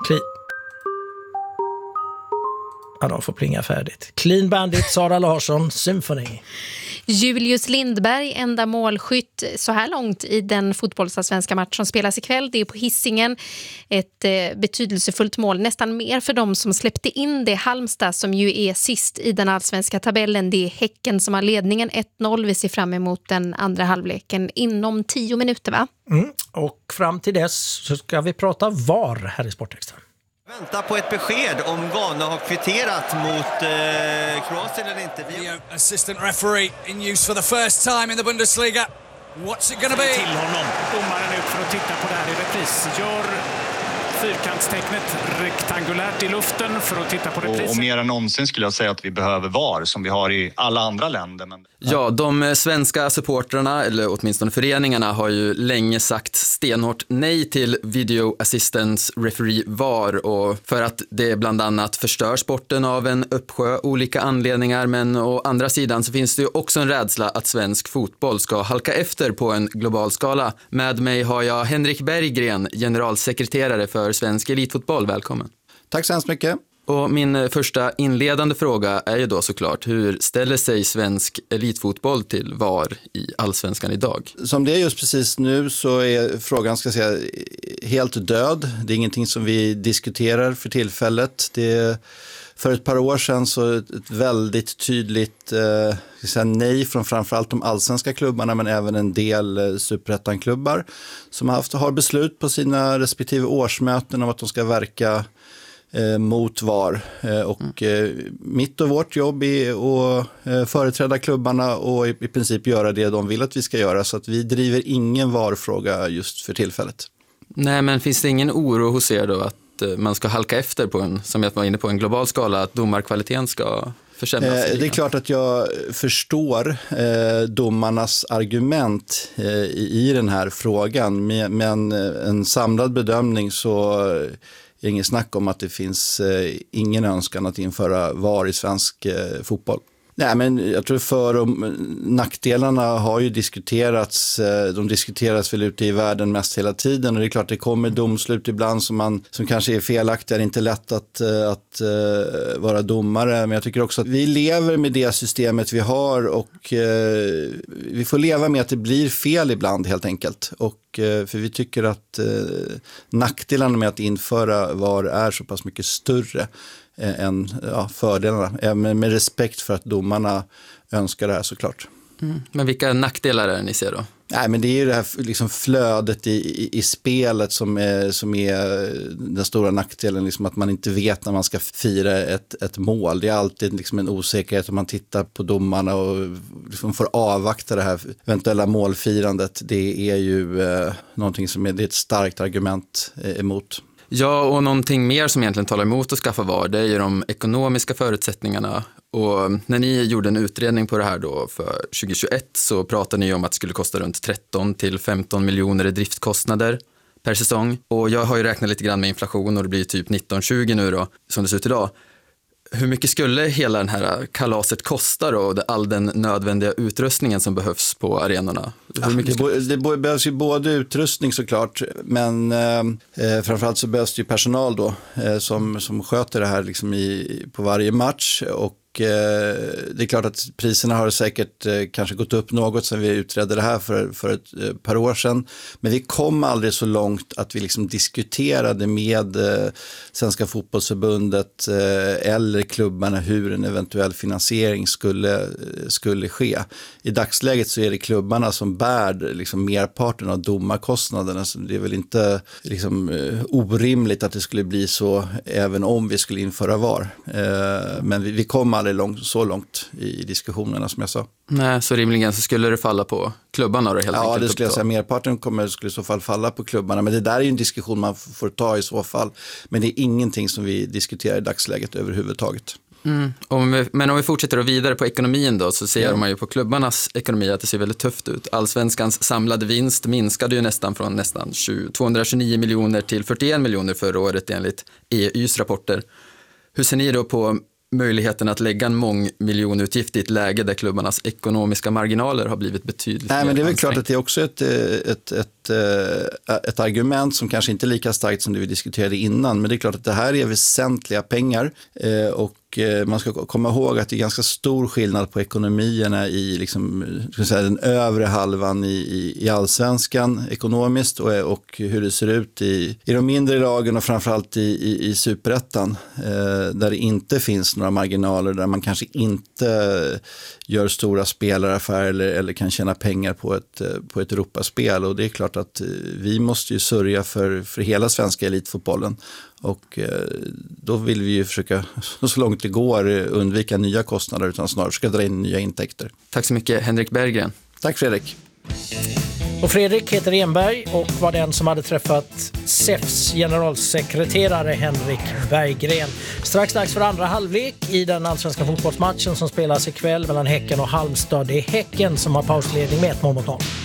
Ja, de får plinga färdigt. Clean Bandit, Sara Larsson, Symphony. Julius Lindberg, enda målskytt så här långt i den fotbollsallsvenska match som spelas ikväll. Det är på Hisingen. Ett betydelsefullt mål, nästan mer för dem som släppte in det. Halmstad som ju är sist i den allsvenska tabellen. Det är Häcken som har ledningen 1-0. Vi ser fram emot den andra halvleken inom 10 minuter, va? Och fram till dess så ska vi prata VAR här i Sportextra. Vänta på ett besked om Ghana har kvitterat mot Kroatien eller inte. Assistant referee in use for the first time in the Bundesliga. What's it gonna be? Till honom. Domaren ut för att titta på det här i repris. Gör fyrkantstecknet rektangulärt i luften för att titta på reprisen. Och mer än någonsin skulle jag säga att vi behöver VAR som vi har i alla andra länder. Men... Ja, de svenska supportrarna, eller åtminstone föreningarna, har ju länge sagt stenhårt nej till Video Assistance Referee VAR, och för att det bland annat förstör sporten av en uppsjö olika anledningar. Men å andra sidan så finns det ju också en rädsla att svensk fotboll ska halka efter på en global skala. Med mig har jag Henrik Berggren, generalsekreterare för Svensk Elitfotboll. Välkommen. Tack så hemskt mycket. Och min första inledande fråga är ju då såklart, hur ställer sig svensk elitfotboll till VAR i allsvenskan idag? Som det är just precis nu så är frågan, ska jag säga, helt död. Det är ingenting som vi diskuterar för tillfället. För ett par år sedan så ett väldigt tydligt nej från framförallt de allsvenska klubbarna, men även en del superettanklubbar som har beslut på sina respektive årsmöten om att de ska verka mot VAR. Mitt och vårt jobb är att företräda klubbarna och i princip göra det de vill att vi ska göra, så att vi driver ingen VAR-fråga just för tillfället. Nej, men finns det ingen oro hos er då att man ska halka efter på en, som jag var inne på, en global skala, att domarkvaliteten ska försämras? Det är klart att jag förstår domarnas argument i den här frågan, men en samlad bedömning så är det ingen snack om att det finns ingen önskan att införa VAR i svensk fotboll. Nej, men jag tror för- och nackdelarna har ju diskuterats. De diskuteras väl ute i världen mest hela tiden, och det är klart det kommer domslut ibland som kanske är felaktiga. Det är inte lätt att vara domare, men jag tycker också att vi lever med det systemet vi har, och vi får leva med att det blir fel ibland helt enkelt. Och för vi tycker att nackdelarna med att införa VAR är så pass mycket större än fördelarna, med respekt för att domarna önskar det här såklart. Men vilka nackdelar är det ni ser då? Nej, men det är ju det här liksom flödet i spelet som är den stora nackdelen, liksom att man inte vet när man ska fira ett mål. Det är alltid liksom en osäkerhet om man tittar på domarna och liksom får avvakta det här eventuella målfirandet. Det är ju någonting som det är ett starkt argument emot. Ja, och någonting mer som egentligen talar emot att skaffa VAR, det är ju de ekonomiska förutsättningarna. Och när ni gjorde en utredning på det här då för 2021 så pratade ni om att det skulle kosta runt 13 till 15 miljoner i driftkostnader per säsong. Och jag har ju räknat lite grann med inflation och det blir typ 19-20 nu då, som det ser ut idag. Hur mycket skulle hela den här kalaset kosta då, och all den nödvändiga utrustningen som behövs på arenorna? Det behövs ju både utrustning såklart, men framförallt så behövs det ju personal då som sköter det här liksom på varje match. Och det är klart att priserna har säkert kanske gått upp något sen vi utredde det här för ett par år sedan. Men vi kom aldrig så långt att vi liksom diskuterade med Svenska fotbollsförbundet eller klubbarna hur en eventuell finansiering skulle ske. I dagsläget så är det klubbarna som bär liksom merparten av domarkostnaderna. Så det är väl inte liksom orimligt att det skulle bli så även om vi skulle införa VAR. Men vi kom aldrig så långt i diskussionerna som jag sa. Nej, så rimligen så skulle det falla på klubbarna då helt enkelt? Ja, det skulle jag säga. Merparten skulle i så fall falla på klubbarna. Men det där är ju en diskussion man får ta i så fall. Men det är ingenting som vi diskuterar i dagsläget överhuvudtaget. Men om vi fortsätter vidare på ekonomin då, så ser man ju på klubbarnas ekonomi att det ser väldigt tufft ut. Allsvenskans samlade vinst minskade ju nästan från 229 miljoner till 41 miljoner förra året enligt EU:s rapporter. Hur ser ni då på möjligheten att lägga en mångmiljonutgift i ett läge där klubbarnas ekonomiska marginaler har blivit betydligt mer men det är väl ansträngt. klart att det är också ett argument som kanske inte är lika starkt som det vi diskuterade innan, men det är klart att det här är väsentliga pengar och man ska komma ihåg att det är ganska stor skillnad på ekonomierna i liksom, den övre halvan i allsvenskan ekonomiskt och hur det ser ut i de mindre lagen och framförallt i superettan där det inte finns några marginaler, där man kanske inte gör stora spelaraffärer eller kan tjäna pengar på ett Europaspel, och det är klart att vi måste ju sörja för hela svenska elitfotbollen. Och då vill vi ju försöka så långt det går undvika nya kostnader utan snarare försöka dra in nya intäkter. Tack så mycket, Henrik Berggren. Tack Fredrik. Och Fredrik heter Enberg och var den som hade träffat SEFs generalsekreterare Henrik Berggren. Strax dags för andra halvlek i den allsvenska fotbollsmatchen som spelas ikväll mellan Häcken och Halmstad. Det är Häcken som har pausledning med 1-0.